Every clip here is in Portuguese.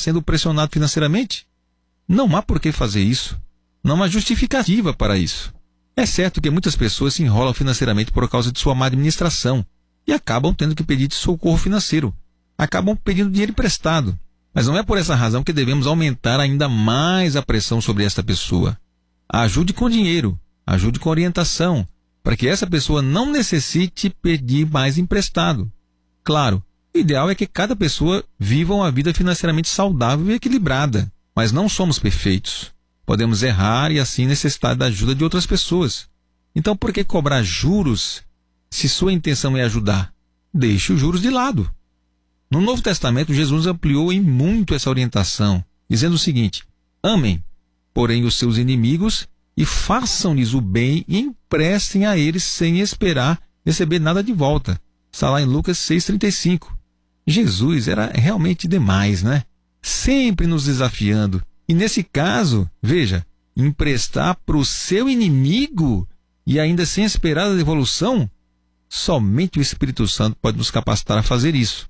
sendo pressionado financeiramente? Não há por que fazer isso. Não há justificativa para isso. É certo que muitas pessoas se enrolam financeiramente por causa de sua má administração e acabam tendo que pedir socorro financeiro. Acabam pedindo dinheiro emprestado. Mas não é por essa razão que devemos aumentar ainda mais a pressão sobre esta pessoa. Ajude com dinheiro, ajude com orientação, para que essa pessoa não necessite pedir mais emprestado. Claro, o ideal é que cada pessoa viva uma vida financeiramente saudável e equilibrada, mas não somos perfeitos. Podemos errar e assim necessitar da ajuda de outras pessoas. Então, por que cobrar juros se sua intenção é ajudar? Deixe os juros de lado. No Novo Testamento, Jesus ampliou em muito essa orientação, dizendo o seguinte: amem, porém, os seus inimigos e façam-lhes o bem e emprestem a eles sem esperar receber nada de volta. Está lá em Lucas 6,35. Jesus era realmente demais, né? Sempre nos desafiando. E nesse caso, veja, emprestar para o seu inimigo e ainda sem esperar a devolução, somente o Espírito Santo pode nos capacitar a fazer isso.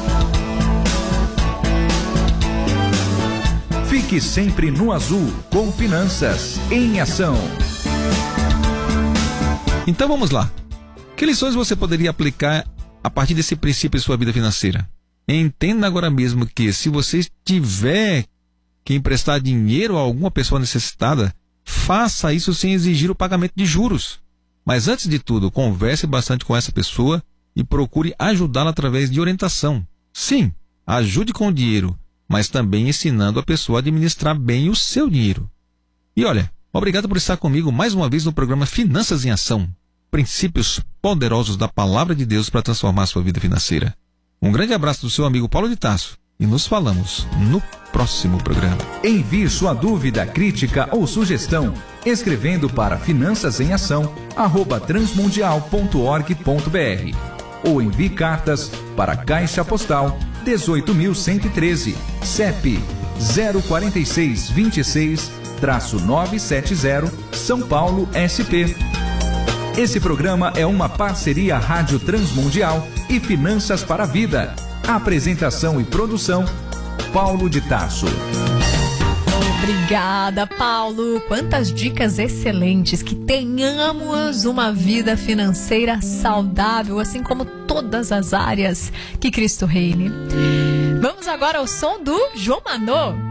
Fique sempre no azul, com Finanças em Ação. Então vamos lá. Que lições você poderia aplicar a partir desse princípio em sua vida financeira? Entenda agora mesmo que se você tiver que emprestar dinheiro a alguma pessoa necessitada, faça isso sem exigir o pagamento de juros. Mas antes de tudo, converse bastante com essa pessoa e procure ajudá-la através de orientação. Sim, ajude com o dinheiro, mas também ensinando a pessoa a administrar bem o seu dinheiro. E olha, obrigado por estar comigo mais uma vez no programa Finanças em Ação. Princípios poderosos da Palavra de Deus para transformar sua vida financeira. Um grande abraço do seu amigo Paulo de Tarso e nos falamos no próximo programa. Envie sua dúvida, crítica ou sugestão escrevendo para finançasemAção@transmundial.org.br ou envie cartas para a Caixa Postal 18.113, CEP 04626-970, São Paulo, SP. Esse programa é uma parceria Rádio Transmundial e Finanças para a Vida. Apresentação e produção, Paulo de Tarso. Obrigada, Paulo. Quantas dicas excelentes. Que tenhamos uma vida financeira saudável, assim como todas as áreas. Que Cristo reine. Vamos agora ao som do João Manô.